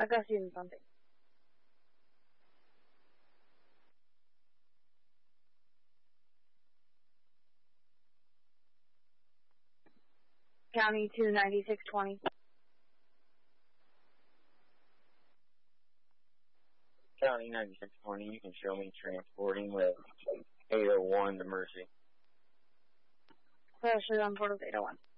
I got you in something. County 29620. County 9620, you can show me transporting with 801 to Mercy. Pressure on Port of 801.